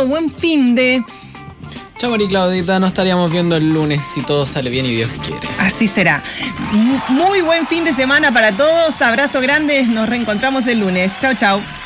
todo, buen fin de... Chao, María Claudita, nos estaríamos viendo el lunes si todo sale bien y Dios quiere. Así será. Muy buen fin de semana para todos, abrazo grande, nos reencontramos el lunes. Chao, chao.